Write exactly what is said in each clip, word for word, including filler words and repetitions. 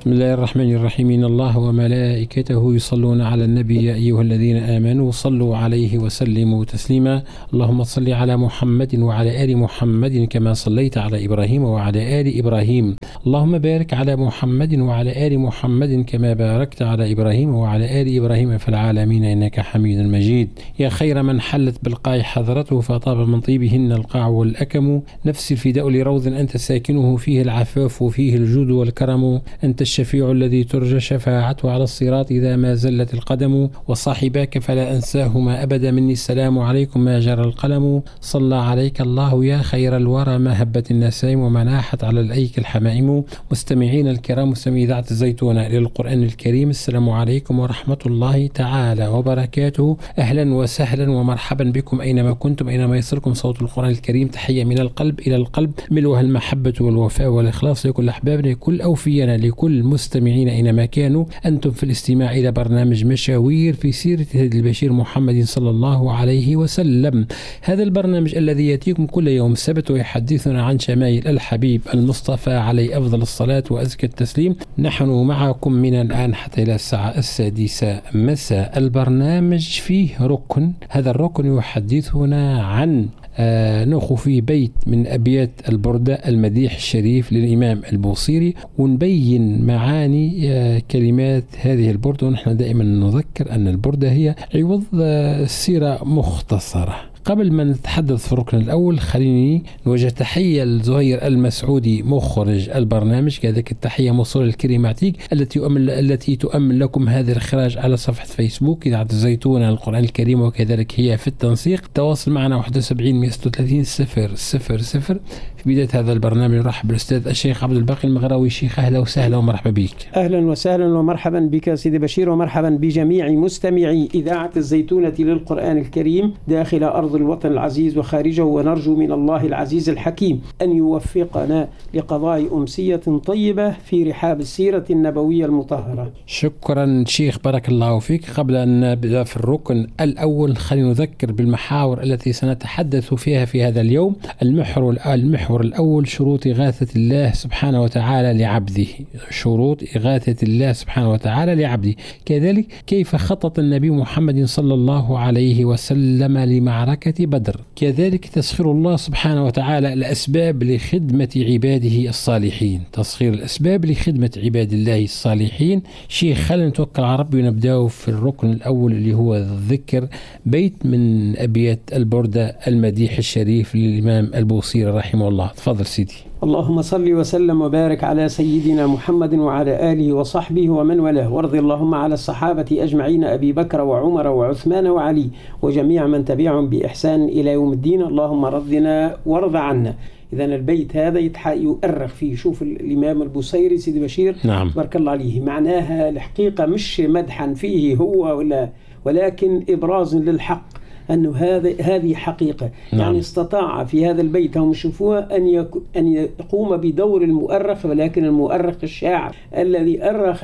بسم الله الرحمن الرحيم. إن الله وملائكته يصلون على النبي يا أيها الذين آمنوا صلوا عليه وسلموا تسليما. اللهم صل على محمد وعلى آل محمد كما صليت على إبراهيم وعلى آل إبراهيم. اللهم بارك على محمد وعلى آل محمد كما باركت على إبراهيم وعلى آل إبراهيم في العالمين إنك حميد مجيد. يا خير من حلت بالقاع حضرته فطاب من طيبهن القاع والأكم. نفسي الفداء لروض أنت ساكنه فيه العفاف وفيه الجود والكرم. أنت الشفيع الذي ترجى شفاعته على الصراط إذا ما زلت القدم. وصاحباك فلا أنساهما أبدا مني السلام عليكم ما جرى القلم. صلى عليك الله يا خير الورى ما هبت النسائم وما ناحت على الأيك الحمائم. مستمعين الكرام مستمعي إذاعة الزيتونة للقرآن الكريم، السلام عليكم ورحمة الله تعالى وبركاته. أهلا وسهلا ومرحبا بكم أينما كنتم، أينما يصلكم صوت القرآن الكريم. تحية من القلب إلى القلب ملوها المحبة والوفاء والإخلاص لكل أحبابنا، لكل أوفينا، لكل مستمعين أينما كانوا. أنتم في الاستماع إلى برنامج مشاوير في سيرة هدي البشير محمد صلى الله عليه وسلم. هذا البرنامج الذي يأتيكم كل يوم سبت ويحدثنا عن شمائل الحبيب المصطفى عليه أفضل الصلاة وأزكى التسليم. نحن معكم من الآن حتى إلى الساعة السادسة مساء. البرنامج فيه ركن، هذا الركن يحدثنا عن آه نخفي بيت من أبيات البردة المديح الشريف للإمام البوصيري، ونبين معاني آه كلمات هذه البردة. ونحن دائما نذكر أن البردة هي عوض آه سيرة مختصرة. قبل ما نتحدث في الركن الأول خليني نوجه تحية لزهير المسعودي مخرج البرنامج، كذلك التحية موصولة للكريماتيك التي تؤمن التي تؤمن لكم هذا الإخراج على صفحة فيسبوك إذاعة الزيتونة القرآن الكريم، وكذلك هي في التنسيق. تواصل معنا واحد وسبعين مئة وستة وثلاثين صفر صفر صفر. في بداية هذا البرنامج نرحب بالأستاذ الشيخ عبد الباقي المغراوي. شيخ أهلا وسهلا ومرحبا بك. أهلا وسهلا ومرحبا بك سيدي بشير، ومرحبا بجميع مستمعي إذاعة الزيتونة للقرآن الكريم داخل أرض الوطن العزيز وخارجه. ونرجو من الله العزيز الحكيم أن يوفقنا لقضاء أمسية طيبة في رحاب السيرة النبوية المطهرة. شكرا شيخ، بارك الله فيك. قبل أن نبدأ في الركن الأول خلينا نذكر بالمحاور التي سنتحدث فيها في هذا اليوم. المحور المحور الأول شروط إغاثة الله سبحانه وتعالى لعبده، شروط إغاثة الله سبحانه وتعالى لعبده. كذلك كيف خطط النبي محمد صلى الله عليه وسلم لمعركة بدر. كذلك تسخير الله سبحانه وتعالى الأسباب لخدمة عباده الصالحين، تسخير الأسباب لخدمة عباد الله الصالحين. شيخ خلينا نتوكل على ربي ونبدأ في الركن الأول اللي هو ذكر بيت من أبيات البردة المديح الشريف للإمام البوصيري رحمه الله. تفضل سيدي. اللهم صل وسلم وبارك على سيدنا محمد وعلى آله وصحبه ومن والاه، وارض اللهم على الصحابة أجمعين أبي بكر وعمر وعثمان وعلي وجميع من تبعهم بإحسان إلى يوم الدين. اللهم رضنا وارض عنا. إذا البيت هذا يؤرخ فيه، شوف الإمام البوصيري سيدي بشير نعم. بارك الله عليه، معناها الحقيقة مش مدحا فيه هو ولا، ولكن إبراز للحق أنه هذا هذه حقيقة. نعم. يعني استطاع في هذا البيت هم يشوفوها أن يكو أن يقوم بدور المؤرخ، ولكن المؤرخ الشاعر الذي أرخ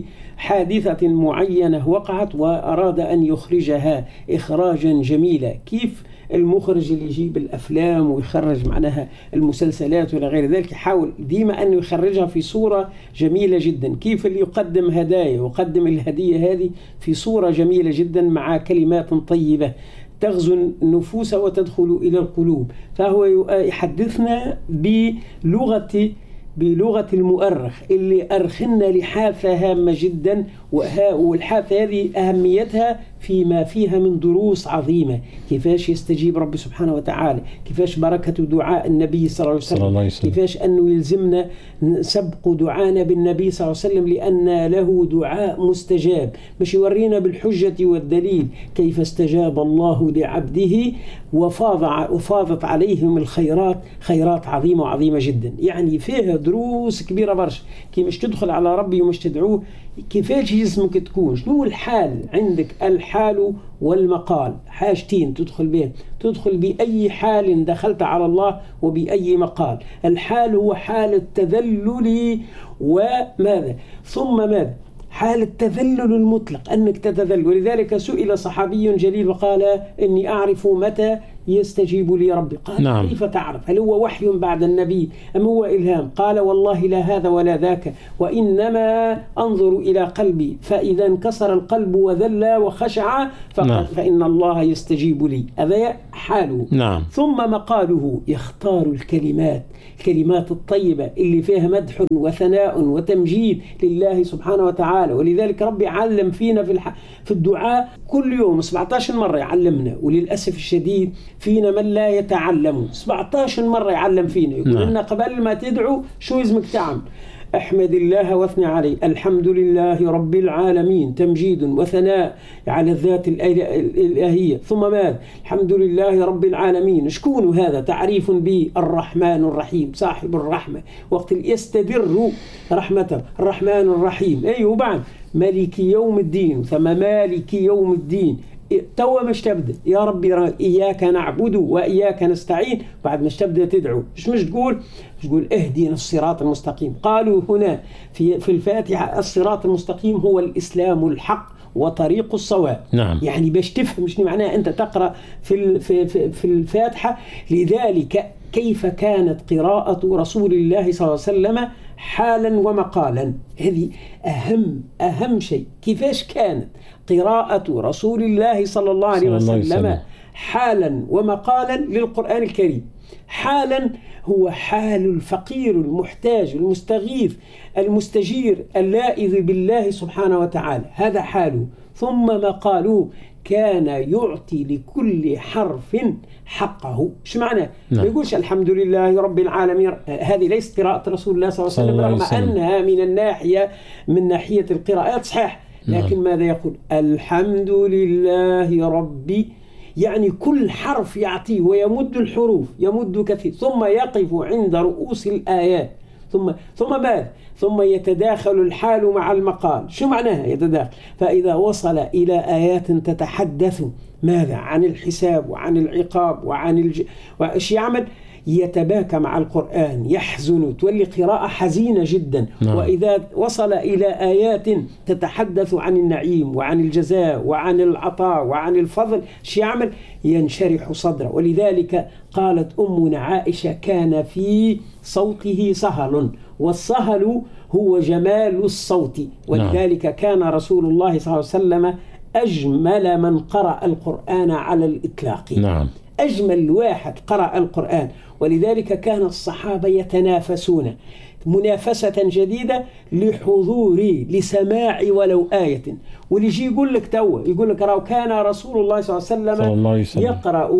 لحادثة معينة وقعت وأراد أن يخرجها إخراجا جميلا. كيف المخرج اللي يجيب الأفلام ويخرج معناها المسلسلات ولا غير ذلك يحاول ديما أن يخرجها في صورة جميلة جدا. كيف اللي يقدم هدايا ويقدم الهدية هذه في صورة جميلة جدا مع كلمات طيبة تغزو النفوس وتدخل إلى القلوب. فهو يحدثنا بلغة بلغة المؤرخ اللي أرخنا لحافة هامة جدا، والحافة هذه أهميتها فيما فيها من دروس عظيمة. كيفاش يستجيب رب سبحانه وتعالى، كيفاش بركة دعاء النبي صلى الله عليه وسلم، كيفاش أنه يلزمنا سبق دعانا بالنبي صلى الله عليه وسلم لأن له دعاء مستجاب، مش يورينا بالحجة والدليل كيف استجاب الله لعبده وفاض وفاضت عليهم الخيرات، خيرات عظيمة وعظيمة جدا. يعني فيها دروس كبيرة برشا. كي مش تدخل على ربي ومش تدعوه كيفاش جسمك تكون، شنو الحال عندك، الحال والمقال، حاجتين تدخل بهم. تدخل بأي حال دخلت على الله وبأي مقال. الحال هو حال التذلل وماذا ثم ماذا حال التذلل المطلق، أنك تتذلل. ولذلك سئل صحابي جليل وقال إني أعرف متى يستجيب لي ربي. قال نعم. كيف تعرف؟ هل هو وحي بعد النبي أم هو إلهام؟ قال والله لا هذا ولا ذاك، وإنما أنظر إلى قلبي، فإذا انكسر القلب وذل وخشع نعم. فإن الله يستجيب لي. هذا حاله نعم. ثم مقاله يختار الكلمات الكلمات الطيبة اللي فيها مدح وثناء وتمجيد لله سبحانه وتعالى. ولذلك ربي علم فينا في, الح... في الدعاء كل يوم سبعة عشر مرة يعلمنا، وللأسف الشديد فينا من لا يتعلم. سبعة عشر مرة يعلم فينا، يقول نعم. لنا قبل ما تدعو شو اسمك تعمل؟ احمد الله واثني عليه، الحمد لله رب العالمين، تمجيد وثناء على الذات الإلهية. ثم ماذا؟ الحمد لله رب العالمين. شكون هذا؟ تعريف به الرحمن الرحيم، صاحب الرحمة، وقت يستدر رحمته الرحمن الرحيم. أي أيوة وبعد مالك يوم الدين، ثم مالك يوم الدين. توا مش تبدأ يا ربي إياك نعبد وإياك نستعين، بعد مش تبدأ تدعو مش مش تقول مش تقول اهدينا الصراط المستقيم. قالوا هنا في في الفاتحة الصراط المستقيم هو الإسلام الحق وطريق الصواب. نعم. يعني باش تفهم شنو معناه أنت تقرأ في في في الفاتحة. لذلك كيف كانت قراءة رسول الله صلى الله عليه وسلم حالا ومقالا؟ هذه أهم أهم شيء. كيفاش كانت قراءة رسول الله صلى الله عليه وسلم حالا ومقالا للقرآن الكريم؟ حالا هو حال الفقير المحتاج المستغيث المستجير اللائذ بالله سبحانه وتعالى، هذا حاله. ثم مقاله كان يعطي لكل حرف حقه. شو معنى؟ ما يقولش الحمد لله رب العالمين، هذه ليست قراءة رسول الله صلى الله عليه وسلم، رغم أنها من الناحية من ناحية القراءات صحيح، لكن نعم. ماذا يقول؟ الحمد لله ربي، يعني كل حرف يعطيه ويمد الحروف، يمد كثير، ثم يقف عند رؤوس الآيات، ثم ثم ماذا؟ ثم يتداخل الحال مع المقال. شو معناها يتداخل؟ فإذا وصل إلى آيات تتحدث ماذا؟ عن الحساب وعن العقاب وعن الج... وإيش يعمل؟ يتباكى مع القرآن، يحزن، تولي قراءة حزينة جدا. نعم. وإذا وصل إلى آيات تتحدث عن النعيم وعن الجزاء وعن العطاء وعن الفضل، شو يعمل؟ ينشرح صدره. ولذلك قالت أمنا عائشة كان في صوته سهل، والسهل هو جمال الصوت. ولذلك نعم. كان رسول الله صلى الله عليه وسلم أجمل من قرأ القرآن على الإطلاق. نعم. أجمل واحد قرأ القرآن. ولذلك كان الصحابة يتنافسون منافسة جديدة لحضور لسماع ولو آية. واللي يجي يقول لك توا يقول لك راو كان رسول الله صلى الله عليه وسلم يقرأ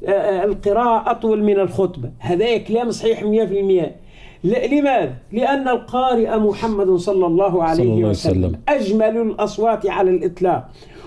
القراءة أطول من الخطبة. هذا كلام صحيح مئة في المئة. لماذا؟ لأن القارئ محمد صلى الله عليه وسلم أجمل الأصوات على الإطلاق،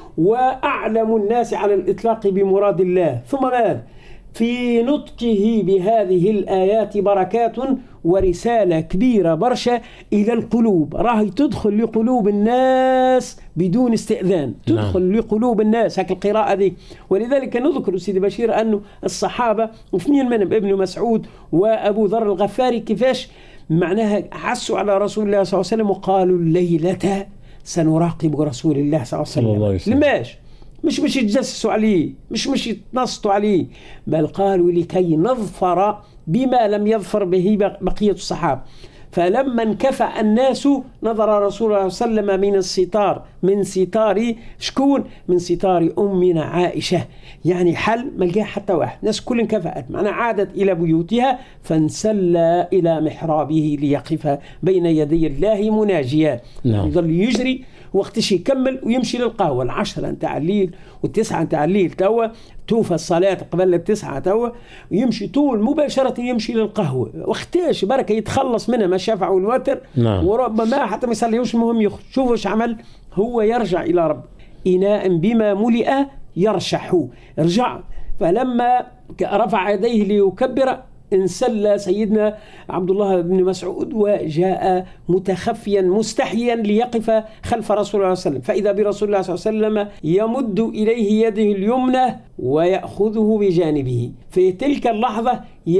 وأعلم الناس على الإطلاق بمراد الله. ثم ماذا؟ في نطقه بهذه الآيات بركات ورسالة كبيرة برشا إلى القلوب، راهي تدخل لقلوب الناس بدون استئذان، تدخل نعم. لقلوب الناس هك القراءة دي. ولذلك نذكر سيدي بشير أنه الصحابة اثنين منهم ابن مسعود وأبو ذر الغفاري كيفاش معناها عسوا على رسول الله صلى الله عليه وسلم وقالوا الليلة سنراقب رسول الله صلى الله عليه وسلم. لماش؟ مش مش يتجسسوا عليه، مش مش يتنصتوا عليه، بل قالوا لكي نظفر بما لم يظفر به بقية الصحابة. فلما انكفأ الناس نظر رسول الله صلى الله عليه وسلم من الستار، من ستار شكون؟ من ستار أمنا عائشة. يعني حل ما لقاه حتى واحد، الناس كل انكفأت، معنى عادت إلى بيوتها فانسل إلى محرابه ليقف بين يدي الله مناجيا. نعم. يظل يجري وقتش يكمل ويمشي للقهوة العشرة نتاع الليل والتسعة نتاع الليل توا توفى الصلاة قبل التسعة توا، ويمشي طول مباشرة يمشي للقهوة. وقتاش بركة يتخلص منها ما شافع والوتر. نعم. وربما حتى ما يصليوش، المهم يخرج. شوفوا ايش عمل، هو يرجع إلى رب إناء بما ملئ يرشح، رجع. فلما رفع يديه ليكبر انسل سيدنا عبد الله بن مسعود وجاء متخفيا مستحيا ليقف خلف رسول الله صلى الله عليه وسلم. فإذا برسول الله صلى الله عليه وسلم يمد إليه يده اليمنى ويأخذه بجانبه. في تلك اللحظة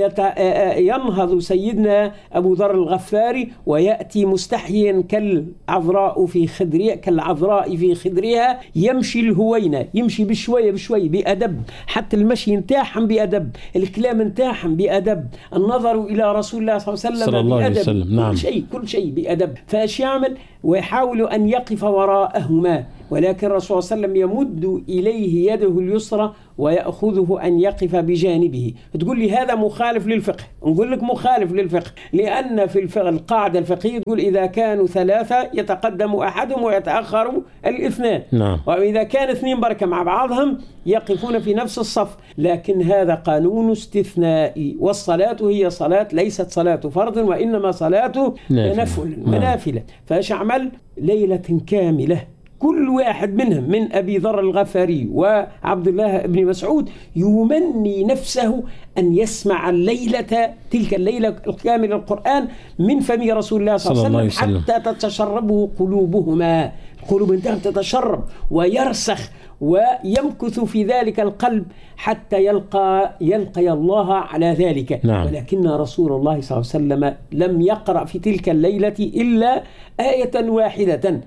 ينهض سيدنا أبو ذر الغفاري ويأتي مستحيا كالعذراء في خدرها كالعذراء في خدرها، يمشي الهوينة، يمشي بشوية بشوية بأدب، حتى المشي انتاحم بأدب، الكلام انتاحم بأدب، النظر إلى رسول الله صلى الله عليه وسلم صلى الله عليه بأدب، وسلم. نعم. كل شيء كل شيء بأدب. فايش يعمل؟ ويحاول أن يقف وراءهما، ولكن الرسول صلى الله عليه وسلم يمد إليه يده اليسرى ويأخذه أن يقف بجانبه. تقول لي هذا مخالف للفقه، نقول لك مخالف للفقه، لأن في الفقه القاعدة الفقهية تقول إذا كانوا ثلاثة يتقدم أحدهم ويتأخر الاثنان. نعم. وإذا كان اثنين بركة مع بعضهم يقفون في نفس الصف، لكن هذا قانون استثنائي، والصلاة هي صلاة ليست صلاة فرض وإنما صلاة نفل منافلة. فايش أعمل؟ ليلة كاملة كل واحد منهم من أبي ذر الغفاري وعبد الله بن مسعود يمني نفسه أن يسمع الليلة تلك الليلة الكاملة القرآن من فم رسول الله صلى الله عليه وسلم حتى تتشربه قلوبهما، القلوب انتهت تتشرب ويرسخ ويمكث في ذلك القلب حتى يلقى يلقى الله على ذلك. نعم. ولكن رسول الله صلى الله عليه وسلم لم يقرأ في تلك الليلة إلا آية واحدة.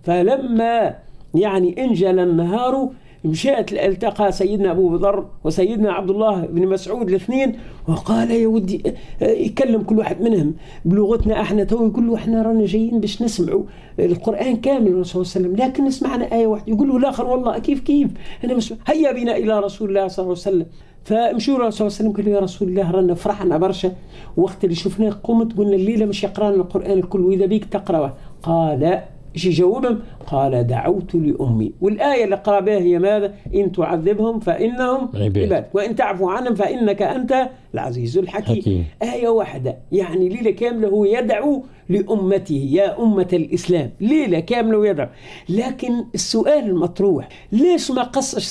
فلما يعني انجل النهار مشات التقى سيدنا أبو ذر وسيدنا عبد الله بن مسعود الاثنين، وقال يا ودي يكلم كل واحد منهم بلغتنا احنا تو، يقول له احنا رانا جايين باش نسمعوا القرآن كامل الرسول صلى الله عليه وسلم، لكن نسمعنا آية واحدة. يقول له الآخر والله كيف كيف أنا مسمع، هيا بنا إلى رسول الله صلى الله عليه وسلم. فمشوا الرسول صلى الله عليه وسلم قال يا رسول الله رانا فرحنا برشا، وقت اللي شفناه قمت قلنا الليلة مش يقرأنا القرآن الكل وإذا بيك تقرأه. قال ايش يجاوبهم؟ قال دعوت لأمي. والآية اللي قرأ بها هي ماذا؟ إن تعذبهم فإنهم عباد وإن تعفو عنهم فإنك أنت العزيز الحكيم. حكيم. آية واحدة يعني ليلة كاملة هو يدعو لأمته يا أمة الإسلام، ليلة كاملة ويدعو. لكن السؤال المطروح ليش ما قصش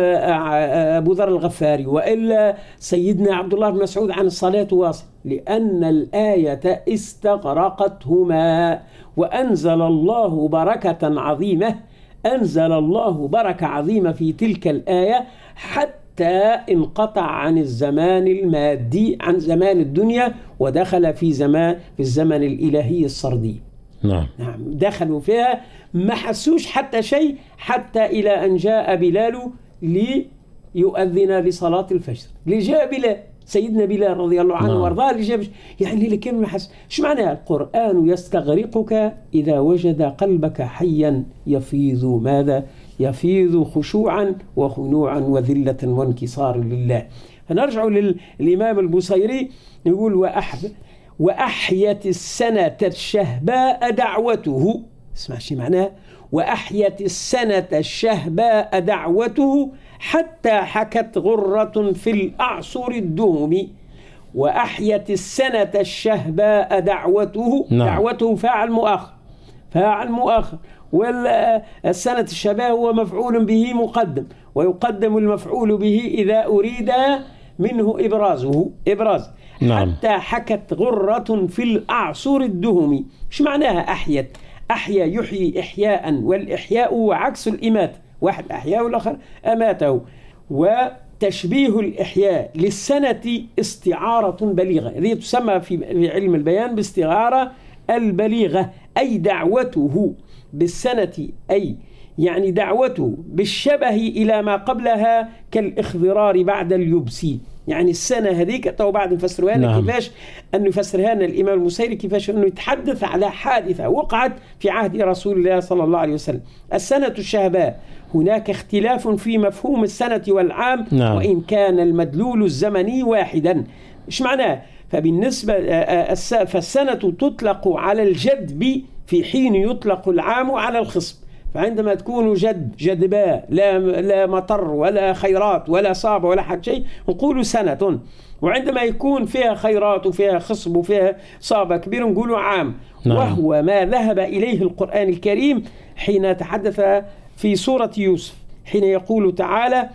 سيدنا أبو ذر الغفاري وإلا سيدنا عبد الله بن مسعود عن الصلاة واصل؟ لأن الآية استغرقتهما، وأنزل الله بركة عظيمة، أنزل الله بركة عظيمة في تلك الآية حتى انقطع عن الزمان المادي، عن زمان الدنيا، ودخل في زمان في الزمن الإلهي السردي. نعم. نعم دخلوا فيها ما حسوش حتى شيء، حتى إلى أن جاء بلال ليؤذن لصلاة الفجر. لجاء بلال سيدنا بلال رضي الله عنه وارضاه اللي جاب يعني اللي كان حس. ايش معنى القرآن يستغرقك إذا وجد قلبك حيا يفيض ماذا؟ يفيض خشوعا وخنوعا وذلة وانكسار لله. فنرجع للإمام البصيري يقول وأحب وأحيت السنة الشهباء دعوته. اسمع شي معناه وأحيت السنة الشهباء دعوته حتى حكت غرة في الأعصر الدوم. وأحيت السنة الشهباء دعوته. نعم. دعوته فاعل مؤخر، فاعل مؤخر، والسنة الشهباء هو مفعول به مقدم، ويقدم المفعول به إذا أريد منه إبرازه إبراز. نعم. حتى حكت غرة في الأعصر الدهم. ايش معناها أحيت؟ أحيا يحيي إحياء، والإحياء هو عكس الإمات، واحد أحياء والآخر أماته. وتشبيه الإحياء للسنة استعارة بليغة، هذه تسمى في علم البيان باستعارة البليغة، أي دعوته بالسنة، أي يعني دعوته بالشبه إلى ما قبلها كالإخضرار بعد اليبس. يعني السنة هذيك تو بعد نفسرها. نعم. كيفاش أن يفسرها الإمام المسيري، كيفاش أنه يتحدث على حادثة وقعت في عهد رسول الله صلى الله عليه وسلم. السنة الشهباء هناك اختلاف في مفهوم السنة والعام. نعم. وإن كان المدلول الزمني واحدا. إيش معناه؟ فبالنسبة فالسنة تطلق على الجدب في حين يطلق العام على الخصب. فعندما تكون جد جدباء لا لا مطر ولا خيرات ولا صاب ولا حد شيء نقول سنة، وعندما يكون فيها خيرات وفيها خصب وفيها صاب كبير نقول عام. نعم. وهو ما ذهب إليه القرآن الكريم حين تحدث في سورة يوسف، حين يقول تعالى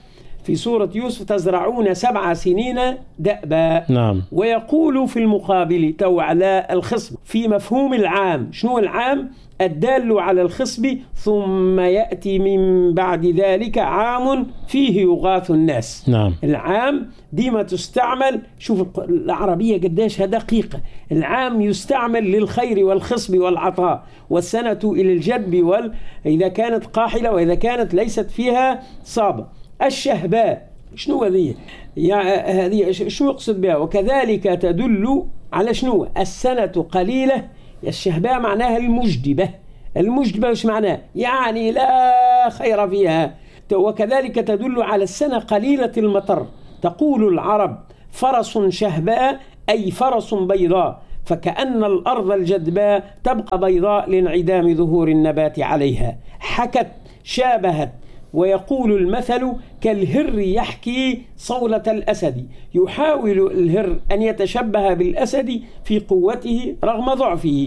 في سورة يوسف تزرعون سبع سنين دأبا. نعم. ويقول في المقابل تو على الخصب في مفهوم العام. شنو العام؟ الدال على الخصب. ثم يأتي من بعد ذلك عام فيه يغاث الناس. نعم. العام ديما تستعمل، شوف العربية قديش دقيقة، العام يستعمل للخير والخصب والعطاء، والسنة إلى الجدب وال... إذا كانت قاحلة وإذا كانت ليست فيها صابة. الشهباء شنو هذه؟ يعني هذه شو يقصد بها؟ وكذلك تدل على شنو؟ السنة قليلة. الشهباء معناها المجدبة. المجدبة وش معناه؟ يعني لا خير فيها. وكذلك تدل على السنة قليلة المطر. تقول العرب فرس شهباء أي فرس بيضاء، فكأن الأرض الجدباء تبقى بيضاء لانعدام ظهور النبات عليها. حكت شابهت. ويقول المثل كالهر يحكي صولة الأسد. يحاول الهر أن يتشبه بالأسد في قوته رغم ضعفه.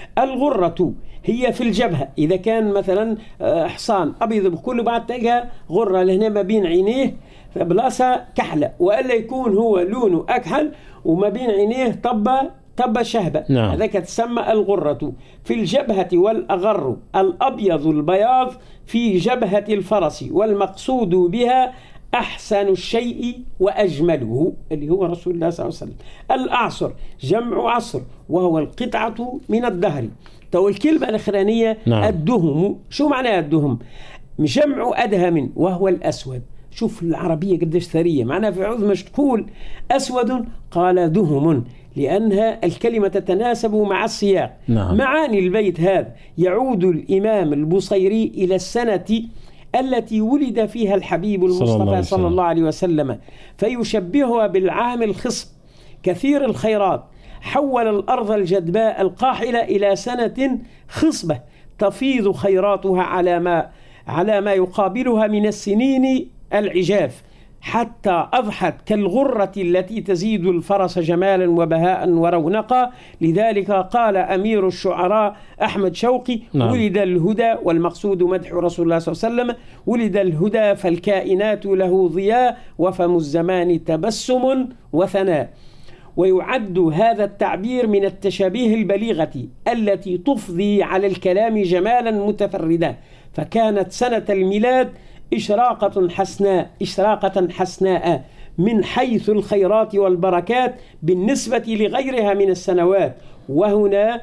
الغرة هي في الجبهة. إذا كان مثلا حصان أبيض بكل بعد تلقى غرة لهنا ما بين عينيه بلاصة كحلة، وإلا يكون هو لونه أكحل وما بين عينيه طبة طبة شهبة. نعم. هذاك تسمى الغرة في الجبهة. والأغر الأبيض البياض في جبهة الفرس، والمقصود بها أحسن الشيء وأجمله اللي هو رسول الله صلى الله عليه وسلم. الأعصر جمع عصر وهو القطعة من الدهر. تو الكلمة الأخرانية نعم. الدهم. شو معنى الدهم؟ جمع أدهم وهو الأسود. شوف العربية قديش ثرية، معناها في عوض مش تقول أسود قال دهم، لأنها الكلمة تتناسب مع السياق. نعم. معاني البيت هذا يعود الإمام البصيري إلى السنة التي ولد فيها الحبيب المصطفى صلى الله عليه وسلم، فيشبهها بالعام الخصب كثير الخيرات. حول الأرض الجدباء القاحلة إلى سنة خصبة تفيض خيراتها على ما على ما يقابلها من السنين العجاف، حتى أضحت كالغرة التي تزيد الفرس جمالا وبهاء ورونقا. لذلك قال أمير الشعراء أحمد شوقي: نعم. ولد الهدى، والمقصود مدح رسول الله صلى الله عليه وسلم. ولد الهدى فالكائنات له ضياء، وفم الزمان تبسم وثناء. ويعد هذا التعبير من التشابيه البليغة التي تفضي على الكلام جمالا متفردا. فكانت سنة الميلاد إشراقة حسناء إشراقة حسناء من حيث الخيرات والبركات بالنسبة لغيرها من السنوات. وهنا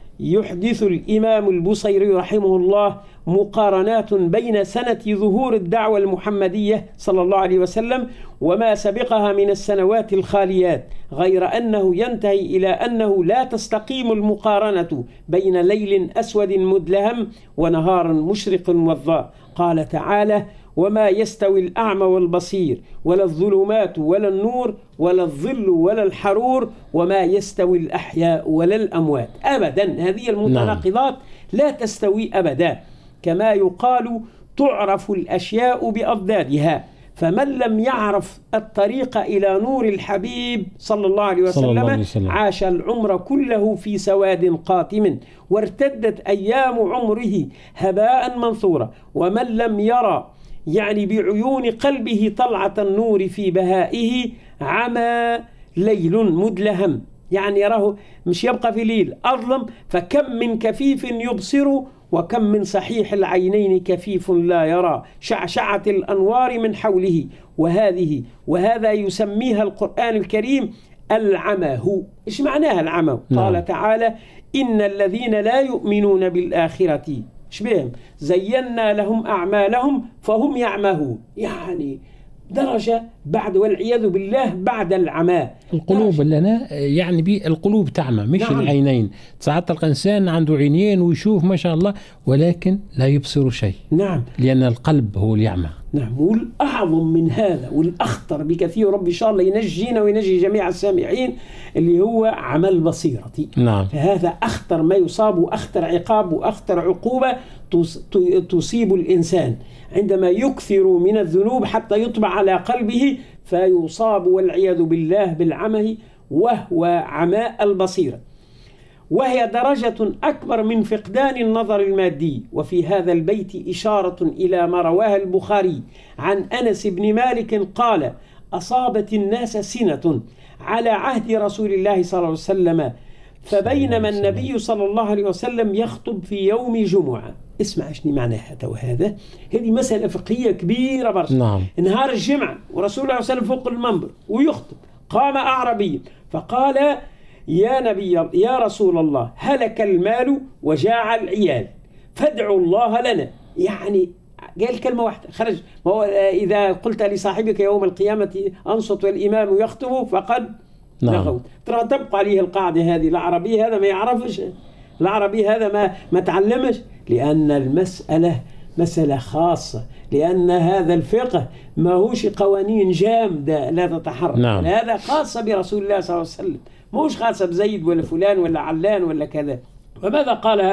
يحدث الإمام البصيري رحمه الله مقارنات بين سنة ظهور الدعوة المحمدية صلى الله عليه وسلم وما سبقها من السنوات الخاليات، غير أنه ينتهي إلى أنه لا تستقيم المقارنة بين ليل أسود مدلهم ونهار مشرق وضاء. قال تعالى: وما يستوي الأعمى والبصير ولا الظلمات ولا النور ولا الظل ولا الحرور وما يستوي الأحياء ولا الأموات. أبدا هذه المتناقضات لا تستوي أبدا. كما يقال تعرف الأشياء بأضدادها، فمن لم يعرف الطريق إلى نور الحبيب صلى الله عليه وسلم, الله عليه وسلم عاش العمر كله في سواد قاتم، وارتدت أيام عمره هباء منثورا. ومن لم يرى يعني بعيون قلبه طلعة النور في بهائه عمى ليل مدلهم، يعني يراه مش يبقى في ليل أظلم. فكم من كفيف يبصر وكم من صحيح العينين كفيف لا يرى، شعشعة الأنوار من حوله. وهذه وهذا يسميها القرآن الكريم العمى. هو إيش معناها العمى؟ نعم. قال تعالى: إن الذين لا يؤمنون بالآخرة شبهم زينا لهم أعمالهم فهم يعمهون. يعني درجة بعد والعياذ بالله بعد العمى. القلوب لنا يعني بي القلوب تعمى مش نعم. العينين. ساعات تلقى إنسان عنده عينين ويشوف ما شاء الله ولكن لا يبصر شيء. نعم. لأن القلب هو اللي يعمى. نعم. والأعظم من هذا والأخطر بكثير، رب إن شاء الله ينجينا وينجي جميع السامعين، اللي هو عمى البصيرة. نعم. فهذا أخطر ما يصاب وأخطر عقاب وأخطر عقوبة تصيب الإنسان عندما يكثر من الذنوب حتى يطبع على قلبه فيصاب والعياذ بالله بالعمى، وهو عماء البصيرة. وهي درجة أكبر من فقدان النظر المادي. وفي هذا البيت إشارة إلى ما رواه البخاري عن أنس بن مالك قال: أصابت الناس سنة على عهد رسول الله صلى الله عليه وسلم، فبينما النبي صلى الله عليه وسلم يخطب في يوم جمعة. اسمع شنو معنى هذا وهذا. هذه مسألة فقهية كبيرة برشا. نعم. نهار الجمعة ورسول الله صلى الله عليه وسلم فوق المنبر ويخطب، قام أعربي فقال: يا نبي يا رسول الله، هلك المال وجاع العيال فادعوا الله لنا. يعني قال كلمة واحدة خرج. هو إذا قلت لصاحبك يوم القيامة أنصت والإمام يخطب فقد لغوت. ترى تبقى عليه القاعدة هذه. العربي هذا ما يعرفش، العربي هذا ما ما تعلمش، لأن المسألة مسألة خاصة، لأن هذا الفقه ما هوش قوانين جامدة لا تتحرك. نعم. هذا خاصة برسول الله صلى الله عليه وسلم، ما هوش خاصة بزيد ولا فلان ولا علان ولا كذا. وماذا قال